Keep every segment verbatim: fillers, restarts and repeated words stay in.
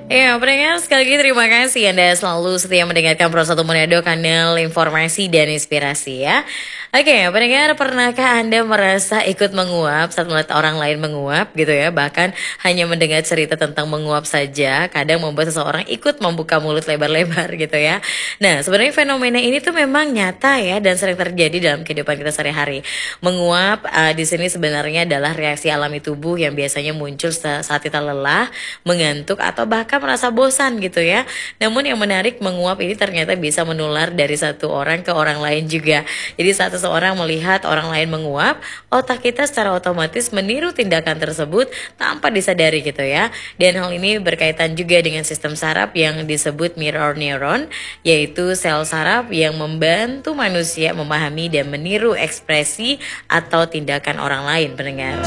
Ya, pendengar sekali lagi terima kasih Anda selalu setia mendengarkan Pro satu Manado, kanal informasi dan inspirasi ya. Oke, pendengar, pernahkah Anda merasa ikut menguap saat melihat orang lain menguap gitu ya? Bahkan hanya mendengar cerita tentang menguap saja kadang membuat seseorang ikut membuka mulut lebar-lebar gitu ya. Nah, sebenarnya fenomena ini tuh memang nyata ya dan sering terjadi dalam kehidupan kita sehari-hari. Menguap uh, di sini sebenarnya adalah reaksi alami tubuh yang biasanya muncul saat kita lelah, mengantuk atau bahkan merasa bosan gitu ya. Namun yang menarik, menguap ini ternyata bisa menular dari satu orang ke orang lain juga. Jadi saat seseorang melihat orang lain menguap, otak kita secara otomatis meniru tindakan tersebut tanpa disadari gitu ya. Dan hal ini berkaitan juga dengan sistem saraf yang disebut mirror neuron, yaitu sel saraf yang membantu manusia memahami dan meniru ekspresi atau tindakan orang lain, pendengar.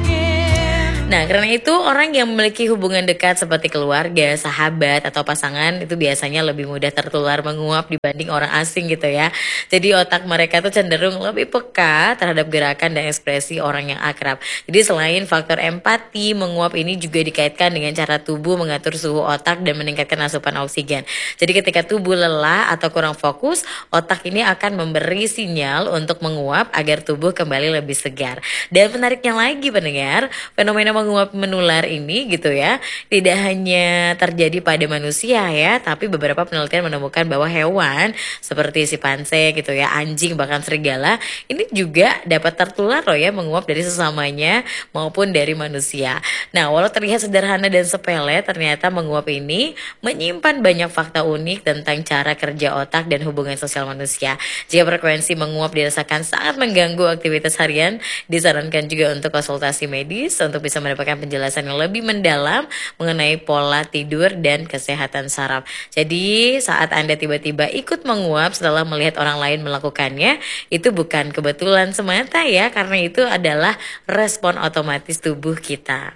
Nah, karena itu orang yang memiliki hubungan dekat seperti keluarga, sahabat, atau pasangan itu biasanya lebih mudah tertular menguap dibanding orang asing gitu ya. Jadi otak mereka tuh cenderung lebih peka terhadap gerakan dan ekspresi orang yang akrab. Jadi selain faktor empati, menguap ini juga dikaitkan dengan cara tubuh mengatur suhu otak dan meningkatkan asupan oksigen. Jadi ketika tubuh lelah atau kurang fokus, otak ini akan memberi sinyal untuk menguap agar tubuh kembali lebih segar. Dan menariknya lagi pendengar, fenomena menguap menular ini gitu ya tidak hanya terjadi pada manusia ya, tapi beberapa penelitian menemukan bahwa hewan seperti simpanse gitu ya, anjing, bahkan serigala ini juga dapat tertular loh ya menguap dari sesamanya maupun dari manusia. Nah, walau terlihat sederhana dan sepele, ternyata menguap ini menyimpan banyak fakta unik tentang cara kerja otak dan hubungan sosial manusia. Jika frekuensi menguap dirasakan sangat mengganggu aktivitas harian, disarankan juga untuk konsultasi medis untuk bisa mendapatkan penjelasan yang lebih mendalam mengenai pola tidur dan kesehatan saraf. Jadi saat Anda tiba-tiba ikut menguap setelah melihat orang lain melakukannya, itu bukan kebetulan semata ya, karena itu adalah respon otomatis tubuh kita.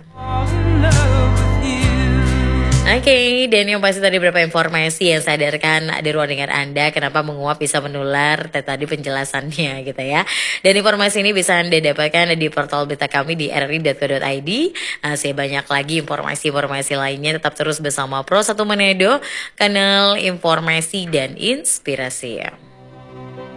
Oke, okay, dan yang pasti tadi beberapa informasi yang sadarkan di ruang dengar Anda kenapa menguap bisa menular, tadi penjelasannya gitu ya. Dan informasi ini bisa Anda dapatkan di portal berita kami di r r i dot co dot i d. Masih banyak lagi informasi-informasi lainnya, tetap terus bersama Pro satu Manado, kanal informasi dan inspirasi ya.